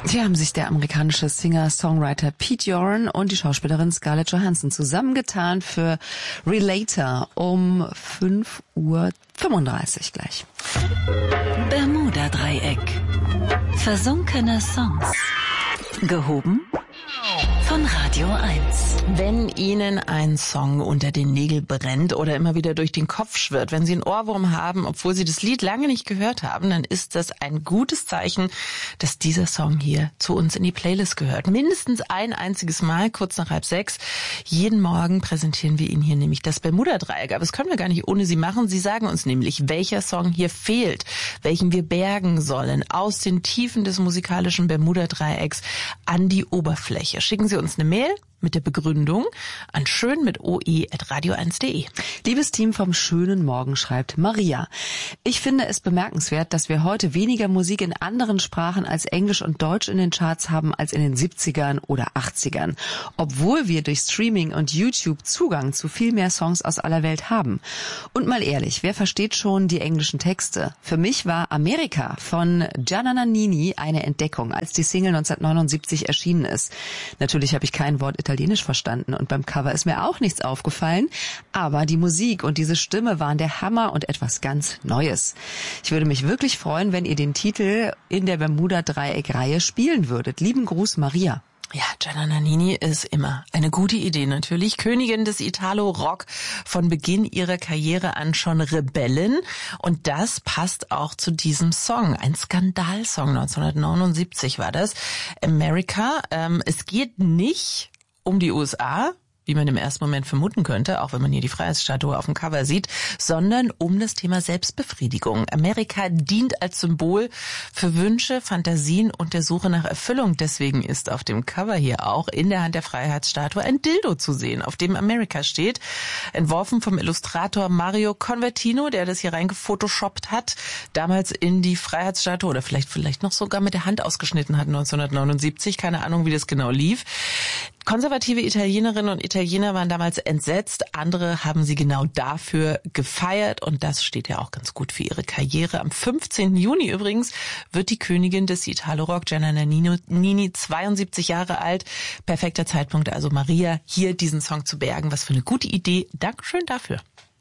Sie haben sich der amerikanische Singer-Songwriter Pete Yorn und die Schauspielerin Scarlett Johansson zusammengetan für Relator um 5:35 Uhr gleich. Bermuda-Dreieck. Versunkene Songs. Gehoben von Radio 1. Wenn Ihnen ein Song unter den Nägeln brennt oder immer wieder durch den Kopf schwirrt, wenn Sie einen Ohrwurm haben, obwohl Sie das Lied lange nicht gehört haben, dann ist das ein gutes Zeichen, dass dieser Song hier zu uns in die Playlist gehört. Mindestens ein einziges Mal, kurz nach 5:30. Jeden Morgen präsentieren wir Ihnen hier nämlich das Bermuda-Dreieck. Aber das können wir gar nicht ohne Sie machen. Sie sagen uns nämlich, welcher Song hier fehlt, welchen wir bergen sollen, aus den Tiefen des musikalischen Bermuda-Dreiecks an die Oberfläche. Schicken Sie uns eine Mail mit der Begründung an schön@radio1.de. Liebes Team vom schönen Morgen, schreibt Maria. Ich finde es bemerkenswert, dass wir heute weniger Musik in anderen Sprachen als Englisch und Deutsch in den Charts haben als in den 70ern oder 80ern. Obwohl wir durch Streaming und YouTube Zugang zu viel mehr Songs aus aller Welt haben. Und mal ehrlich, wer versteht schon die englischen Texte? Für mich war Amerika von Gianna Nannini eine Entdeckung, als die Single 1979 erschienen ist. Natürlich habe ich kein Wort Italienisch verstanden und beim Cover ist mir auch nichts aufgefallen, aber die Musik und diese Stimme waren der Hammer und etwas ganz Neues. Ich würde mich wirklich freuen, wenn ihr den Titel in der Bermuda-Dreieck-Reihe spielen würdet. Lieben Gruß, Maria. Ja, Gianna Nannini ist immer eine gute Idee natürlich. Königin des Italo-Rock, von Beginn ihrer Karriere an schon Rebellin. Und das passt auch zu diesem Song. Ein Skandalsong, 1979 war das. America. Es geht nicht um die USA, wie man im ersten Moment vermuten könnte, auch wenn man hier die Freiheitsstatue auf dem Cover sieht, sondern um das Thema Selbstbefriedigung. Amerika dient als Symbol für Wünsche, Fantasien und der Suche nach Erfüllung. Deswegen ist auf dem Cover hier auch in der Hand der Freiheitsstatue ein Dildo zu sehen, auf dem Amerika steht. Entworfen vom Illustrator Mario Convertino, der das hier reingefotoshoppt hat, damals in die Freiheitsstatue oder vielleicht noch sogar mit der Hand ausgeschnitten hat 1979. Keine Ahnung, wie das genau lief. Konservative Italienerinnen und Italiener waren damals entsetzt, andere haben sie genau dafür gefeiert und das steht ja auch ganz gut für ihre Karriere. Am 15. Juni übrigens wird die Königin des Italo-Rock, Gianna Nannini, 72 Jahre alt. Perfekter Zeitpunkt also, Maria, hier diesen Song zu bergen. Was für eine gute Idee. Dankeschön dafür.